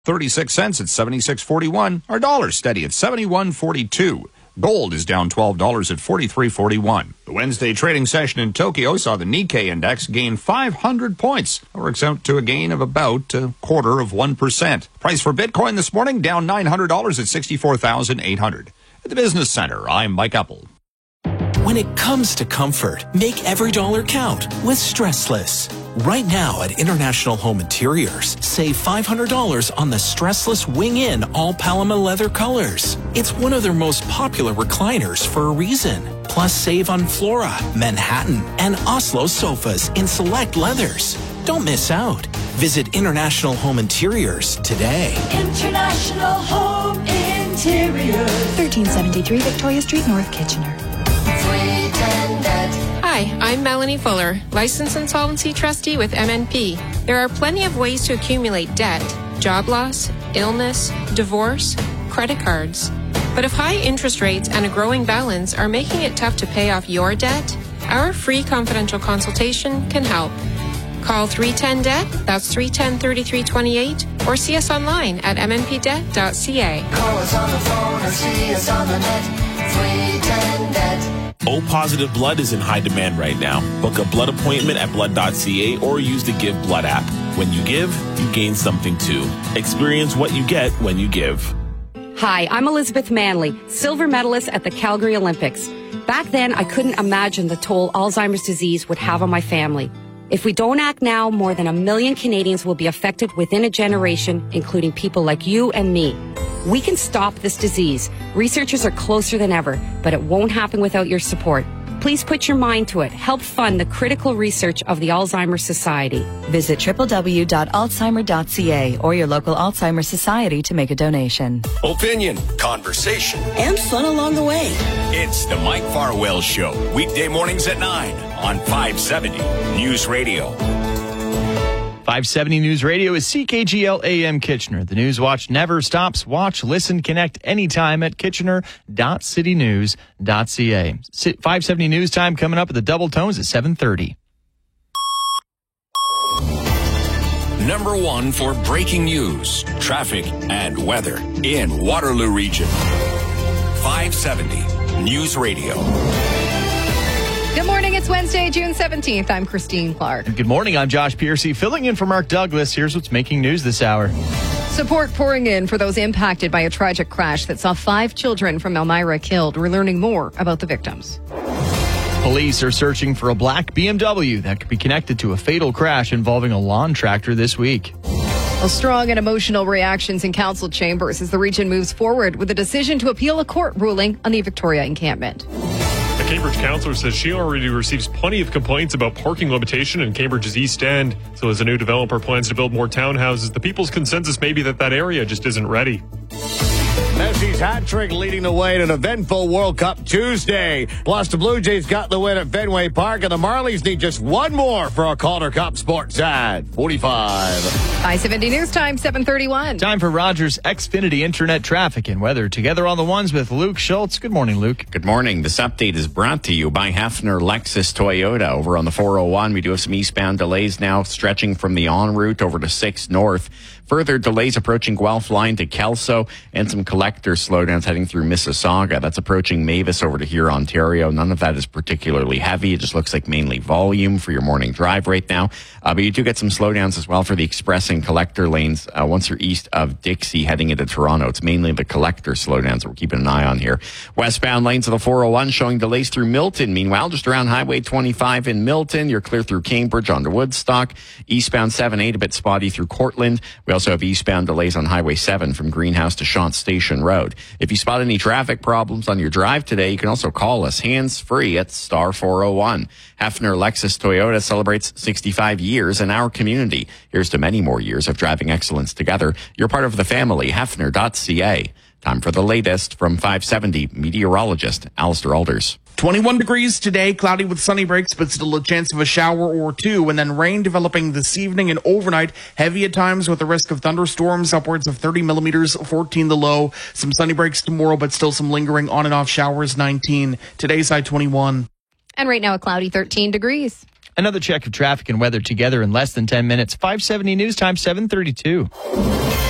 36 cents at 76.41. Our dollar steady at 71.42. Gold is down $12 at 43.41. The Wednesday trading session in Tokyo saw the Nikkei index gain 500 points. That works out to a gain of about 0.25%. Price for Bitcoin this morning down $900 at 64,800. At the Business Center, I'm Mike Epple. When it comes to comfort, make every dollar count with Stressless. Right now at International Home Interiors, save $500 on the Stressless Wing-In all Paloma leather colors. It's one of their most popular recliners for a reason. Plus, save on Flora, Manhattan, and Oslo sofas in select leathers. Don't miss out. Visit International Home Interiors today. International Home Interiors. 1373 Victoria Street, North Kitchener. Hi, I'm Melanie Fuller, Licensed Insolvency Trustee with MNP. There are plenty of ways to accumulate debt: job loss, illness, divorce, credit cards. But if high interest rates and a growing balance are making it tough to pay off your debt, our free confidential consultation can help. Call 310-DEBT, that's 310-3328, or see us online at mnpdebt.ca. Call us on the phone or see us on the net. 310-DEBT. O-positive blood is in high demand right now. Book a blood appointment at blood.ca or use the Give Blood app. When you give, you gain something too. Experience what you get when you give. Hi, I'm Elizabeth Manley, silver medalist at the Calgary Olympics. Back then, I couldn't imagine the toll Alzheimer's disease would have on my family. If we don't act now, more than 1 million Canadians will be affected within a generation, including people like you and me. We can stop this disease. Researchers are closer than ever, but it won't happen without your support. Please put your mind to it. Help fund the critical research of the Alzheimer's Society. Visit www.alzheimer.ca or your local Alzheimer's Society to make a donation. Opinion, conversation, And fun along the way. It's the Mike Farwell Show, weekday mornings at 9 on 570 News Radio. 570 News Radio is CKGL AM Kitchener. The News Watch never stops. Watch, listen, connect anytime at kitchener.citynews.ca. 570 News Time coming up at the Double Tones at 7:30. Number one for breaking news, traffic, and weather in Waterloo Region. 570 News Radio. Good morning. It's Wednesday, June 17th. I'm Christine Clark. Good morning. I'm Josh Piercy, filling in for Mark Douglas. Here's what's making news this hour. Support pouring in for those impacted by a tragic crash that saw 5 children from Elmira killed. We're learning more about the victims. Police are searching for a black BMW that could be connected to a fatal crash involving a lawn tractor this week. Well, strong and emotional reactions in council chambers as the region moves forward with a decision to appeal a court ruling on the Victoria encampment. A Cambridge councillor says she already receives plenty of complaints about parking limitation in Cambridge's East End. So as a new developer plans to build more townhouses, the people's consensus may be that area just isn't ready. Messi's hat trick leading the way in an eventful World Cup Tuesday. Plus, the Blue Jays got the win at Fenway Park, and the Marlies need just one more for a Calder Cup Sports Ad. 45. 570 News Time, 7:31. Time for Rogers Xfinity Internet Traffic and Weather. Together on the ones with Luke Schultz. Good morning, Luke. Good morning. This update is brought to you by Hefner Lexus Toyota. Over on the 401, we do have some eastbound delays now stretching from the en route over to 6 North. Further delays approaching Guelph Line to Kelso, and some collector slowdowns heading through Mississauga. That's approaching Mavis over to here, Ontario. None of that is particularly heavy. It just looks like mainly volume for your morning drive right now. But you do get some slowdowns as well for the express and collector lanes once you're east of Dixie heading into Toronto. It's mainly the collector slowdowns that we're keeping an eye on here. Westbound lanes of the 401 showing delays through Milton. Meanwhile, just around Highway 25 in Milton, you're clear through Cambridge onto Woodstock. Eastbound 7-8 a bit spotty through Cortland. We also have eastbound delays on Highway 7 from Greenhouse to Shant Station Road. If you spot any traffic problems on your drive today, you can also call us hands-free at star 401. Hefner Lexus Toyota celebrates 65 years in our community. Here's to many more years of driving excellence together. You're part of the family. Hefner.ca. Time for the latest from 570 meteorologist Alistair Alders. 21 degrees today, cloudy with sunny breaks, but still a chance of a shower or two, and then rain developing this evening and overnight. Heavy at times with the risk of thunderstorms, upwards of 30 millimeters, 14 the low. Some sunny breaks tomorrow, but still some lingering on and off showers, 19. Today's high 21. And right now a cloudy 13 degrees. Another check of traffic and weather together in less than 10 minutes. 570 News Time, 7:32.